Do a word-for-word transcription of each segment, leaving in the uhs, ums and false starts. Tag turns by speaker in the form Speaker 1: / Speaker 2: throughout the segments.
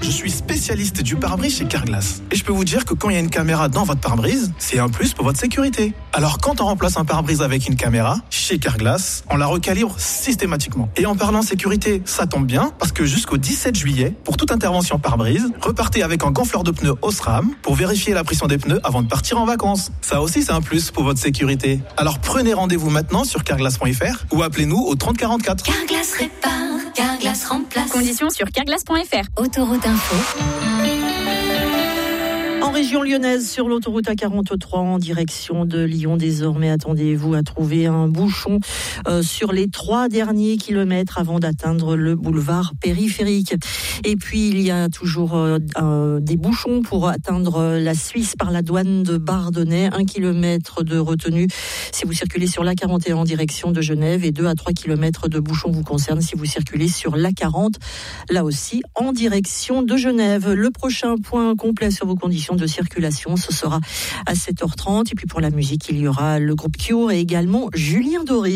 Speaker 1: je suis spécialiste du pare-brise chez Carglass. Et je peux vous dire que quand il y a une caméra dans votre pare-brise, c'est un plus pour votre sécurité. Alors quand on remplace un pare-brise avec une caméra, chez Carglass, on la recalibre systématiquement. Et en parlant sécurité, ça tombe bien, parce que jusqu'au dix-sept juillet, pour toute intervention pare-brise, repartez avec un gonfleur de pneus Osram pour vérifier la pression des pneus avant de partir en vacances. Ça aussi, c'est un plus pour votre sécurité. Alors prenez rendez-vous maintenant sur carglass point f r ou appelez-nous au trente quarante-quatre.
Speaker 2: Carglass répare, Carglass remplace.
Speaker 3: Conditions sur carglass point f r.
Speaker 2: Autoroute Info.
Speaker 4: En région lyonnaise, sur l'autoroute A quarante-trois en direction de Lyon, désormais, attendez-vous à trouver un bouchon euh, sur les trois derniers kilomètres avant d'atteindre le boulevard périphérique. Et puis, il y a toujours euh, euh, des bouchons pour atteindre la Suisse par la douane de Bardonnay. Un kilomètre de retenue si vous circulez sur l'A quarante et un en direction de Genève et deux à trois kilomètres de bouchons vous concernent si vous circulez sur l'A quarante, là aussi en direction de Genève. Le prochain point complet sur vos conditions de circulation, ce sera à sept heures trente. Et puis pour la musique, il y aura le groupe Cure et également Julien Doré.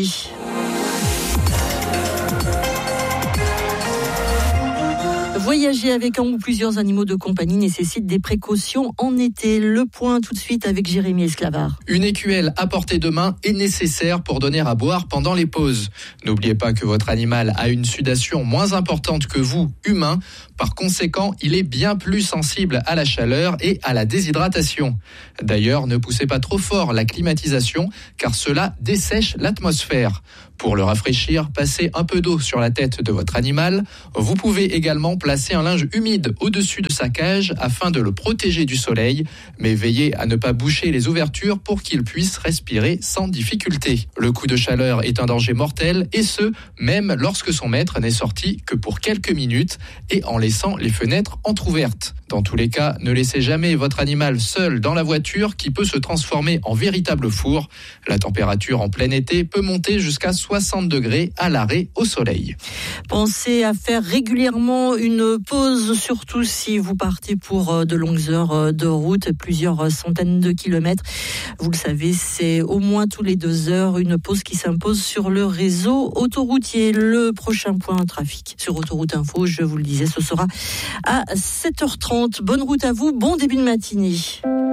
Speaker 4: Voyager avec un ou plusieurs animaux de compagnie nécessite des précautions en été. Le point tout de suite avec Jérémy Esclavard.
Speaker 5: Une écuelle à portée de main est nécessaire pour donner à boire pendant les pauses. N'oubliez pas que votre animal a une sudation moins importante que vous, humains. Par conséquent, il est bien plus sensible à la chaleur et à la déshydratation. D'ailleurs, ne poussez pas trop fort la climatisation car cela dessèche l'atmosphère. Pour le rafraîchir, passez un peu d'eau sur la tête de votre animal. Vous pouvez également placer un linge humide au-dessus de sa cage afin de le protéger du soleil, mais veillez à ne pas boucher les ouvertures pour qu'il puisse respirer sans difficulté. Le coup de chaleur est un danger mortel et ce, même lorsque son maître n'est sorti que pour quelques minutes et en laissant les fenêtres entrouvertes. Dans tous les cas, ne laissez jamais votre animal seul dans la voiture qui peut se transformer en véritable four. La température en plein été peut monter jusqu'à soixante degrés à l'arrêt au soleil.
Speaker 4: Pensez à faire régulièrement une pause, surtout si vous partez pour de longues heures de route, plusieurs centaines de kilomètres. Vous le savez, c'est au moins tous les deux heures une pause qui s'impose sur le réseau autoroutier. Le prochain point trafic sur Autoroute Info, je vous le disais, ce sera à sept heures trente. Bonne route à vous, bon début de matinée.